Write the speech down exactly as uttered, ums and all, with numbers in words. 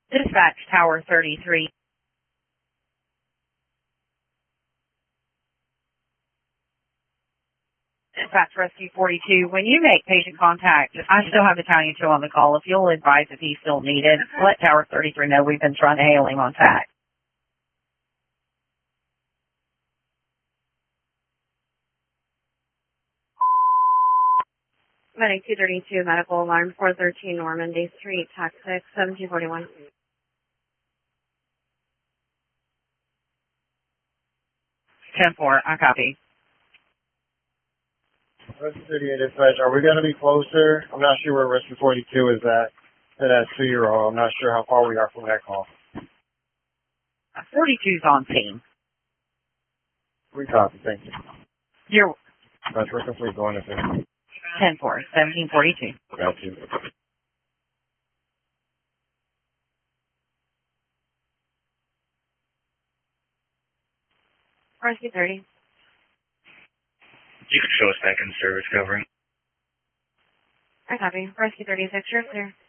Dispatch Tower thirty-three. Dispatch Rescue forty-two. When you make patient contact, I still have the county two on the call. If you'll advise if he's still needed, let Tower thirty-three know we've been trying to hail him on tact. Medic two thirty-two, medical alarm four thirteen Normandy Street, tax six, seventeen forty-one. ten four, I copy. Rescue thirty-eight dispatch, are we going to be closer? I'm not sure where Rescue forty-two is at to that two-year-old. I'm not sure how far we are from that call. forty-two's on scene. We copy, thank you. You're Dispatch, we're complete going to thing. ten four, seventeen forty-two. Got you. Rescue thirty. You can show us back in service covering. I copy. Rescue thirty-six, you're clear.